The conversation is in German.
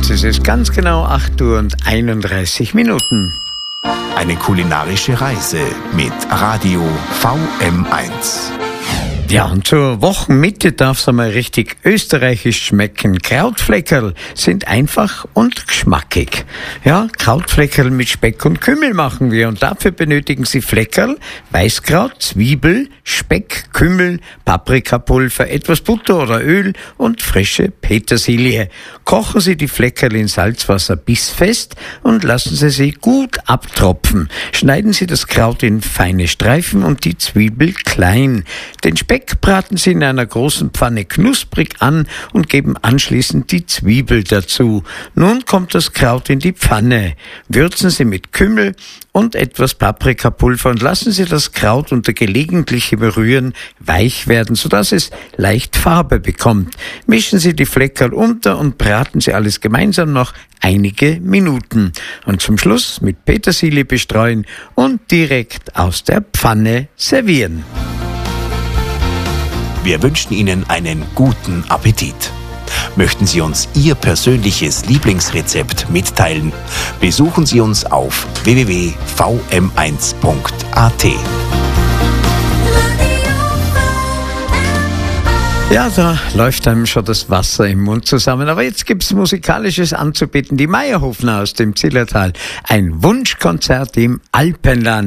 Jetzt ist es ganz genau 8:31 Uhr. Eine kulinarische Reise mit Radio VM1. Ja, und zur Wochenmitte darf es einmal richtig österreichisch schmecken. Krautfleckerl sind einfach und geschmackig. Ja, Krautfleckerl mit Speck und Kümmel machen wir und dafür benötigen Sie Fleckerl, Weißkraut, Zwiebel, Speck, Kümmel, Paprikapulver, etwas Butter oder Öl und frische Petersilie. Kochen Sie die Fleckerl in Salzwasser bissfest und lassen Sie sie gut abtropfen. Schneiden Sie das Kraut in feine Streifen und die Zwiebel klein. Den Speck braten Sie in einer großen Pfanne knusprig an und geben anschließend die Zwiebel dazu. Nun kommt das Kraut in die Pfanne. Würzen Sie mit Kümmel und etwas Paprikapulver und lassen Sie das Kraut unter gelegentlichem Rühren weich werden, sodass es leicht Farbe bekommt. Mischen Sie die Fleckerl unter und braten Sie alles gemeinsam noch einige Minuten. Und zum Schluss mit Petersilie bestreuen und direkt aus der Pfanne servieren. Wir wünschen Ihnen einen guten Appetit. Möchten Sie uns Ihr persönliches Lieblingsrezept mitteilen? Besuchen Sie uns auf www.vm1.at. Ja, da läuft einem schon das Wasser im Mund zusammen. Aber jetzt gibt's Musikalisches anzubieten. Die Meierhofner aus dem Zillertal. Ein Wunschkonzert im Alpenland.